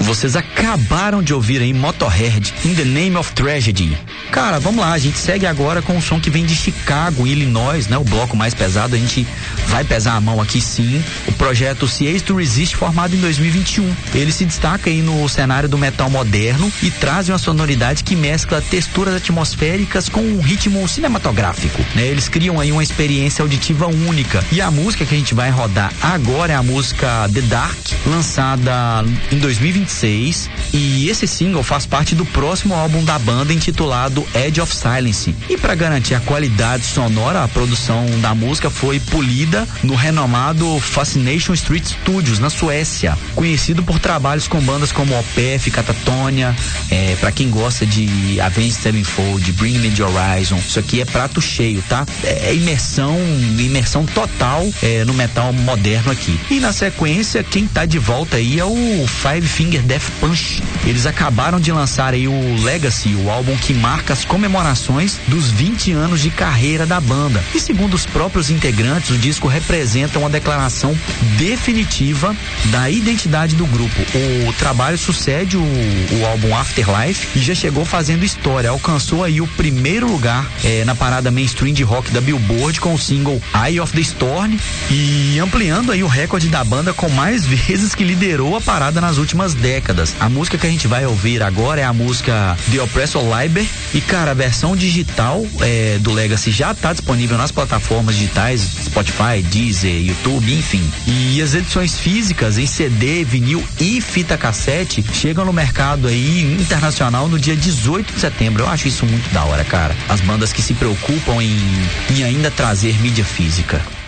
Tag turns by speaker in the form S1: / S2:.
S1: Vocês acabaram de ouvir aí Motorhead, In the Name of Tragedy. Cara, vamos lá, a gente segue agora com um som que vem de Chicago, Illinois, né? O bloco mais pesado, a gente vai pesar a mão aqui sim. O projeto Cease to Resist, formado em 2021. Ele se destaca aí no cenário do metal moderno e traz uma sonoridade que mescla texturas atmosféricas com um ritmo cinematográfico, né? Eles criam aí uma experiência auditiva única. E a música que a gente vai rodar agora é a música The Dark, lançada em 2026, e esse single faz parte do próximo álbum da banda, intitulado Edge of Silence. E para garantir a qualidade sonora, a produção da música foi polida no renomado Fascination Street Studios, na Suécia, conhecido por trabalhos com bandas como Opeth, Catatonia, para quem gosta de Avenged Sevenfold, Bring Me the Horizon, isso aqui é prato cheio, tá? É imersão total no metal moderno aqui. E na sequência, quem tá de volta aí é o Five Finger Death Punch. Eles acabaram de lançar aí o Legacy, o álbum que marca as comemorações dos 20 anos de carreira da banda. E segundo os próprios integrantes, o disco representa uma declaração definitiva da identidade do grupo. O trabalho sucede o álbum Afterlife e já chegou fazendo história. Alcançou aí o primeiro lugar na parada mainstream de rock da Billboard com o single Eye of the Storm e ampliando aí o recorde da banda com mais vezes que liderou a parada nas últimas décadas. A música que a gente vai ouvir agora é a música The Oppressor Liber e, cara, a versão digital do Legacy já tá disponível nas plataformas digitais, Spotify, Deezer, YouTube, enfim. E as edições físicas em CD, vinil e fita cassete chegam no mercado aí internacional no dia 18 de setembro. Eu acho isso muito da hora, cara. As bandas que se preocupam em ainda trazer mídia física.